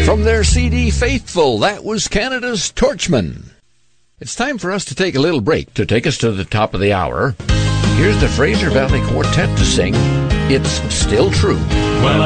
From their CD Faithful, that was Canada's Torchman. It's time for us to take a little break to take us to the top of the hour. Here's the Fraser Valley Quartet to sing It's Still True. Well,